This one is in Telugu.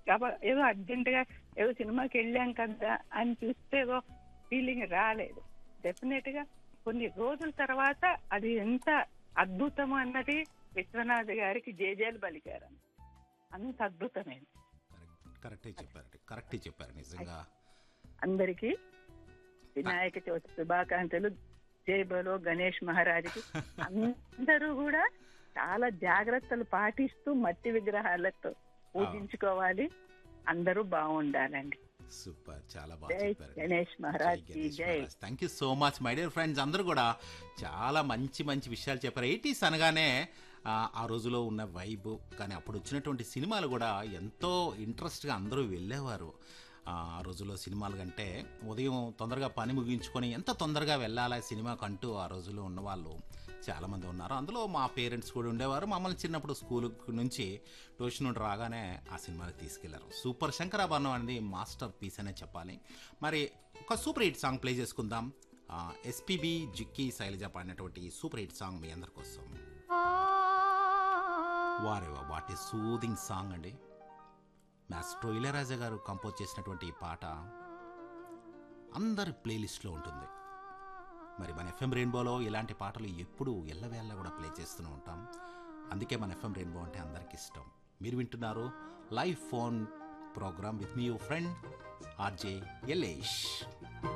ఏదో అర్జెంటుగా ఏదో సినిమాకి వెళ్ళాం కదా అని చూస్తే ఏదో ఫీలింగ్ రాలేదు. డెఫినెట్ గా కొన్ని రోజుల తర్వాత అది ఎంత అద్భుతం అన్నది విశ్వనాథ్ గారికి జేజేలు పలికారు. అంత అద్భుతమైంది. కరెక్టే చెప్పారు నిజంగా. అందరికీ వినాయక చవితి శుభాకాంక్షలు. జై బలో గణేష్ మహారాజుకి. అందరూ కూడా చాలా జాగ్రత్తలు పాటిస్తూ మట్టి విగ్రహాలతో పూజించుకోవాలి. అందరూ బాగుండాలండి. సూపర్, చాలా బాగా చెప్పారు. గణేష్ మహారాజ్ కి జై. Thank you so much my dear friends. అందరూ కూడా చాలా మంచి మంచి విషయాలు చెప్పారు. 80s అనగానే ఆ రోజులో ఉన్న వైబ్, కానీ అప్పుడు వచ్చినటువంటి సినిమాలు కూడా ఎంతో ఇంట్రెస్ట్గా అందరూ వెళ్ళేవారు. ఆ రోజుల్లో సినిమాలు కంటే ఉదయం తొందరగా పని ముగించుకొని ఎంత తొందరగా వెళ్ళాలా సినిమాకంటూ ఆ రోజుల్లో ఉన్నవాళ్ళు చాలామంది ఉన్నారు. అందులో మా పేరెంట్స్ కూడా ఉండేవారు. మమ్మల్ని చిన్నప్పుడు స్కూల్ నుంచి ట్యూషన్ నుండి రాగానే ఆ సినిమాకి తీసుకెళ్లారు. సూపర్ శంకరాభరణం అనేది మాస్టర్ పీస్ అనే చెప్పాలి. మరి ఒక సూపర్ హిట్ సాంగ్ ప్లే చేసుకుందాం. ఎస్పీబీ జిక్కి శైలజ పాడినటువంటి సూపర్ హిట్ సాంగ్ మీ అందరి కోసం. వారేవా వాట్ ఏ సూదింగ్ సాంగ్ అండి. మాస్ట్రో ఇళయరాజా గారు కంపోజ్ చేసినటువంటి ఈ పాట అందరి ప్లేలిస్ట్లో ఉంటుంది. మరి మన ఎఫ్ఎం రెయిన్బోలో ఇలాంటి పాటలు ఎప్పుడు ఎల్లవేళ్ళ కూడా ప్లే చేస్తూనే ఉంటాం. అందుకే మన ఎఫ్ఎం రెయిన్బో అంటే అందరికి ఇష్టం. మీరు వింటున్నారు live phone programme with me your friend RJ Yellesh.